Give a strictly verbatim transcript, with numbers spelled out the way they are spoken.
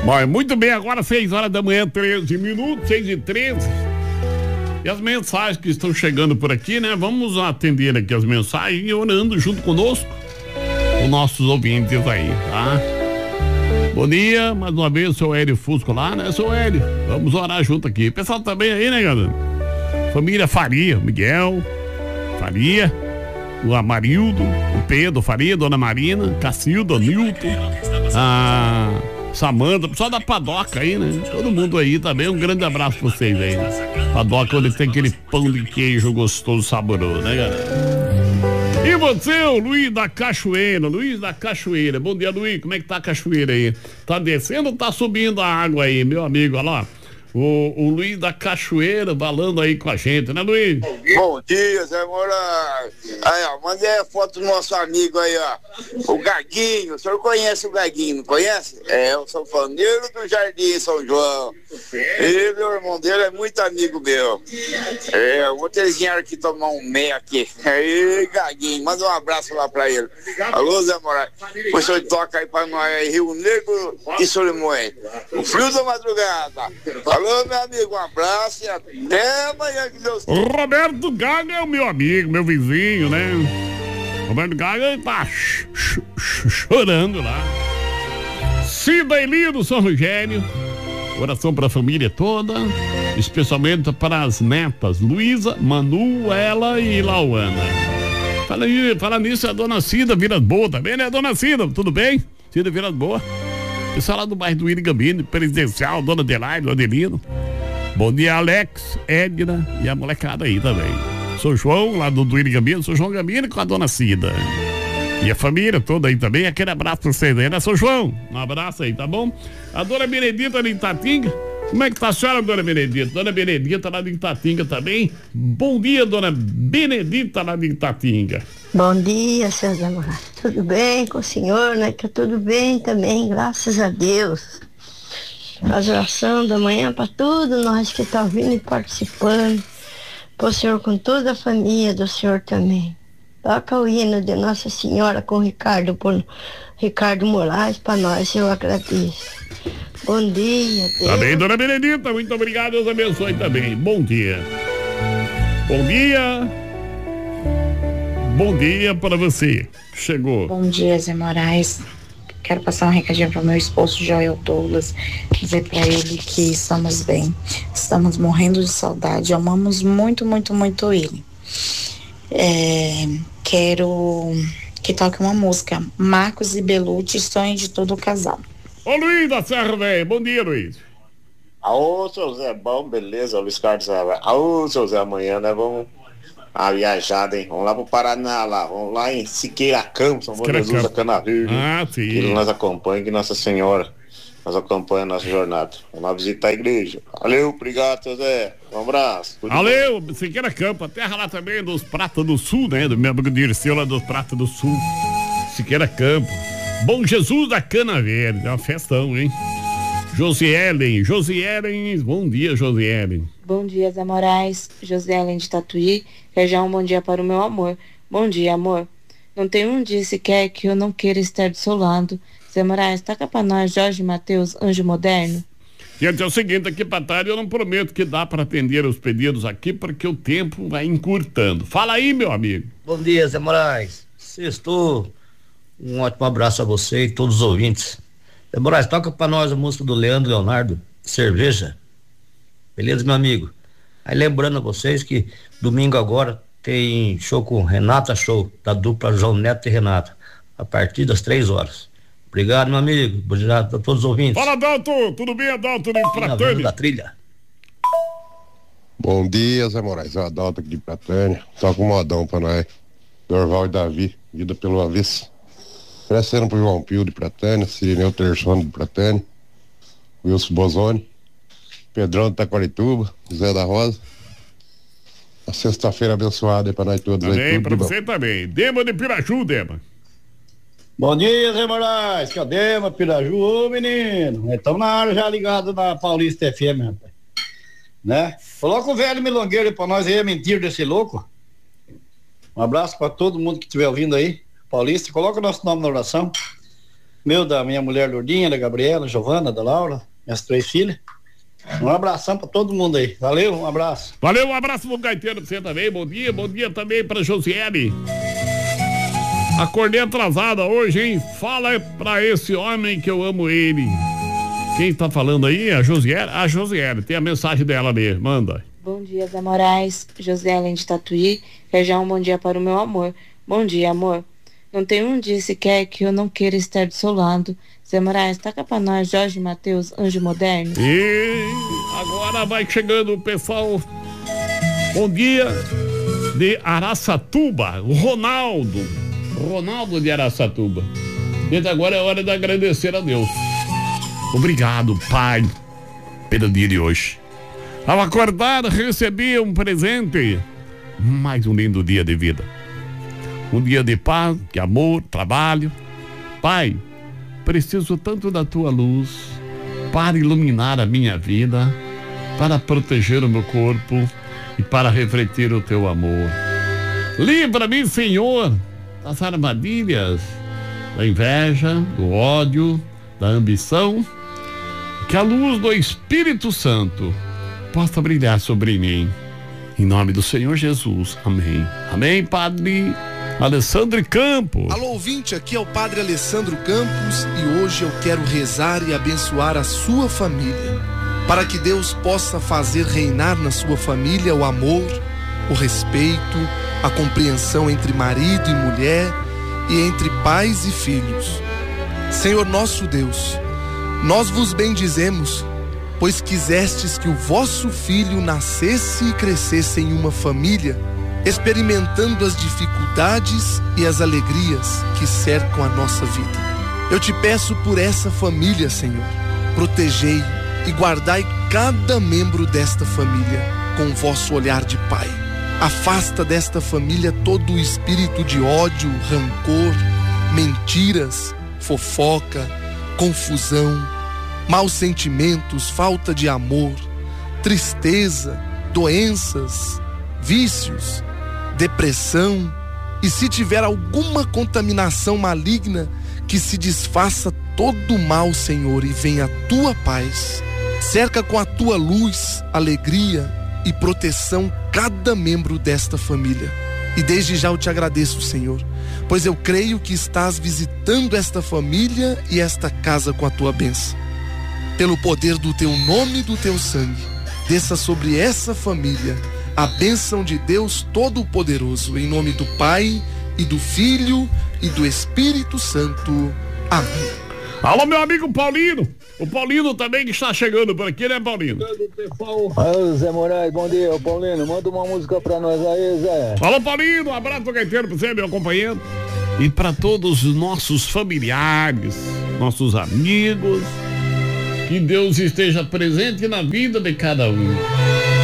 Bom, muito bem, agora seis horas da manhã, treze minutos, seis e treze. E as mensagens que estão chegando por aqui, né? Vamos atender aqui as mensagens e orando junto conosco, os nossos ouvintes aí, tá? Bom dia, mais uma vez, o seu Hélio Fusco lá, né, seu Hélio? Vamos orar junto aqui. Pessoal também aí, né, galera? Família Faria, Miguel Faria, o Amarildo, o Pedro Faria, Dona Marina, Cacilda, Nilton, a Samanta, pessoal da Padoca aí, né? Todo mundo aí também, um grande abraço pra vocês aí. Padoca, onde tem aquele pão de queijo gostoso, saboroso, né, galera? E você, o Luiz da Cachoeira, Luiz da Cachoeira. Bom dia, Luiz, como é que tá a cachoeira aí? Tá descendo ou tá subindo a água aí, meu amigo? Olha lá, o, o Luiz da Cachoeira balando aí com a gente, né, Luiz? Bom dia, Zé Moraes. Aí, ó, mandei a foto do nosso amigo aí, ó, o Gaguinho. O senhor conhece o Gaguinho, não conhece? É, o sanfoneiro do Jardim São João. Ele, o irmão dele, é muito amigo meu. É, eu vou ter aqui tomar um meia aqui. Aí, Gaguinho, manda um abraço lá pra ele. Alô, Zé Moraes. O senhor toca aí pra nós aí, Rio Negro e Solimões. O frio da madrugada. Alô, meu amigo, um abraço e até amanhã, que Deus queira. O Roberto Gaga é o meu amigo, meu vizinho, né? Roberto Gaga tá ch ch ch chorando lá. Cida Eli do São Rogério. Oração para a família toda, especialmente para as netas Luísa, Manuela e Lauana. Fala, aí, fala nisso, a dona Cida Vilas Boa também, né, dona Cida? Tudo bem? Cida Vilas Boa. Pessoal lá do bairro do Irigambino, presidencial, dona Adelaide, Adelino. Bom dia, Alex, Edna e a molecada aí também. Sou João, lá do, do Irigambino, sou João Gambino com a dona Cida. E a família toda aí também, aquele abraço pra vocês aí, né, seu João? Um abraço aí, tá bom? A dona Benedita de Itatinga, como é que tá a senhora, dona Benedita? Dona Benedita lá de Itatinga também. Bom dia, dona Benedita lá de Itatinga. Bom dia, seu Zé Moraes. Tudo bem com o senhor, né? Tá tudo bem também, graças a Deus. Faz oração da manhã para todos nós que tá vindo e participando. Pro senhor com toda a família do senhor também. Toca o hino de Nossa Senhora com o Ricardo, por Ricardo Moraes para nós, eu agradeço. Bom dia, Deus. Tá bem, dona Benedita, muito obrigado, Deus abençoe também. Bom dia. Bom dia. Bom dia para você. Chegou. Bom dia, Zé Moraes. Quero passar um recadinho para o meu esposo Joel Douglas, dizer para ele que estamos bem, estamos morrendo de saudade, amamos muito, muito, muito ele. É, quero que toque uma música, Marcos e Belucci, Sonho de Todo Casal. Ô Luiz da Serra, velho, bom dia, Luiz. Aô, seu Zé, bom, beleza, Luiz Carlos. Aô, seu Zé, amanhã nós vamos a viajada, hein? Vamos lá pro Paraná, lá, vamos lá em Siqueira Campos, São Jesus da Cana Verde. Ah, sim. Que nós acompanha, que Nossa Senhora nós acompanha a nossa jornada. Vamos lá visitar a igreja. Valeu, obrigado, seu Zé. Um abraço. Valeu, Siqueira Campos, a terra lá também dos Pratas do Sul, né? Do meu amigo Dirceu lá dos Pratas do Sul. Siqueira Campos. Bom Jesus da Cana Verde, é uma festão, hein? Josielen, Josielen, bom dia, Josielen. Bom dia, Zé Moraes, Josielen de Tatuí, quer já um bom dia para o meu amor. Bom dia, amor. Não tem um dia sequer que eu não queira estar do seu lado. Zé Moraes, taca pra nós, Jorge Matheus, Anjo Moderno. Gente, é o seguinte, aqui pra tarde eu não prometo que dá para atender os pedidos aqui, porque o tempo vai encurtando. Fala aí, meu amigo. Bom dia, Zé Moraes. Sextou. Um ótimo abraço a você e todos os ouvintes. Zé Moraes, toca pra nós a música do Leandro Leonardo, Cerveja. Beleza, meu amigo? Aí lembrando a vocês que domingo agora tem show com Renata Show, da dupla João Neto e Renata, a partir das três horas. Obrigado, meu amigo. Obrigado a todos os ouvintes. Fala, Adalto. Tudo bem, Adalto? De Pratânia. Da trilha. Bom dia, Zé Moraes. É o Adalto aqui de Pratânia. Toca um modão pra nós. Dorval e Davi, Vida pelo Avesso. Crescendo pro João Pio de Pratânia, Sirineu Tersone de Pratânia, Wilson Bozoni, Pedrão de Taquarituba, Zé da Rosa. A sexta-feira abençoada aí pra nós todos. Também, pra você também. Dema de Piraju, Dema. Bom dia, Zé Moraes, que é o Dema, Piraju, ô menino, estamos na área já ligado na Paulista F M, rapaz, né? Coloca o velho milongueiro pra nós aí, é mentira desse louco. Um abraço pra todo mundo que estiver ouvindo aí, Paulista, coloca o nosso nome na oração. meu, da minha mulher Lourdinha, da Gabriela, Giovana, da Laura, minhas três filhas. Um abração pra todo mundo aí. Valeu, um abraço. Valeu, um abraço pro Gaiteiro pra você também. Bom dia, bom dia também pra Josiele. Acordei atrasada hoje, hein? Fala pra esse homem que eu amo ele. Quem tá falando aí? A Josiele? A Josiele, tem a mensagem dela ali, manda. Bom dia, Zé Moraes, Josiele de Tatuí. Quer já um bom dia para o meu amor. Bom dia, amor. Não tem um dia sequer que eu não queira estar do seu lado. Zé Moraes, taca pra nós Jorge Mateus, Anjo Moderno. E agora vai chegando o pessoal. Bom dia de Araçatuba, o Ronaldo. Ronaldo de Araçatuba. Desde agora é hora de agradecer a Deus. Obrigado, Pai, pelo dia de hoje. Ao acordar, recebi um presente. Mais um lindo dia de vida. Um dia de paz, de amor, trabalho. Pai, preciso tanto da tua luz para iluminar a minha vida, para proteger o meu corpo e para refletir o teu amor. Livra-me, Senhor, das armadilhas, da inveja, do ódio, da ambição. Que a luz do Espírito Santo possa brilhar sobre mim. Em nome do Senhor Jesus. Amém. Amém, Padre Alessandro Campos. Alô, ouvinte, aqui é o Padre Alessandro Campos e hoje eu quero rezar e abençoar a sua família, para que Deus possa fazer reinar na sua família o amor, o respeito, a compreensão entre marido e mulher e entre pais e filhos. Senhor nosso Deus, nós vos bendizemos, pois quisestes que o vosso filho nascesse e crescesse em uma família, experimentando as dificuldades e as alegrias que cercam a nossa vida. Eu te peço por essa família, Senhor. Protegei e guardai cada membro desta família com o vosso olhar de Pai. Afasta desta família todo o espírito de ódio, rancor, mentiras, fofoca, confusão, maus sentimentos, falta de amor, tristeza, doenças, vícios, depressão, e se tiver alguma contaminação maligna, que se desfaça todo o mal, Senhor, e venha a tua paz. Cerca com a tua luz, alegria e proteção cada membro desta família. E desde já eu te agradeço, Senhor, pois eu creio que estás visitando esta família e esta casa com a tua bênção. Pelo poder do teu nome e do teu sangue, desça sobre essa família a bênção de Deus Todo-Poderoso, em nome do Pai e do Filho e do Espírito Santo. Amém. Alô, meu amigo Paulino. O Paulino também que está chegando por aqui, né, Paulino? Alô, Zé Moraes, bom dia, ô Paulino. Manda uma música pra nós aí, Zé. Alô, Paulino, um abraço pro Gaiteiro, pra você, meu companheiro. E para todos os nossos familiares, nossos amigos. Que Deus esteja presente na vida de cada um.